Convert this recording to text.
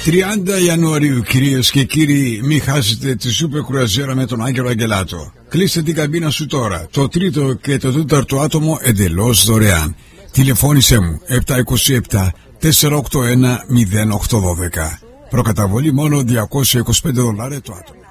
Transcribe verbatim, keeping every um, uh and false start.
τριάντα Ιανουαρίου, κυρίες και κύριοι, μην χάσετε τη σούπερ κρουαζιέρα με τον Άγγελο Αγγελάτο. Κλείστε την καμπίνα σου τώρα. Το τρίτο και το τέταρτο άτομο εντελώς δωρεάν. Τηλεφώνησέ μου επτά δύο επτά τέσσερα οκτώ ένα μηδέν οκτώ ένα δύο. Προκαταβολή μόνο διακόσια είκοσι πέντε δολάρια το άτομο.